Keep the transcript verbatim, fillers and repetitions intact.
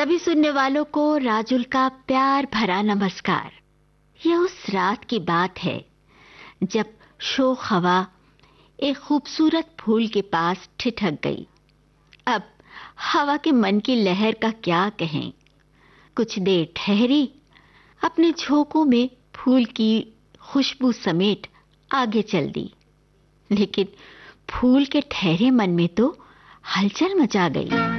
सभी सुनने वालों को राजुल का प्यार भरा नमस्कार। यह उस रात की बात है जब शोख हवा एक खूबसूरत फूल के पास ठिठक गई। अब हवा के मन की लहर का क्या कहें। कुछ देर ठहरी, अपने झोंकों में फूल की खुशबू समेट आगे चल दी, लेकिन फूल के ठहरे मन में तो हलचल मचा गई।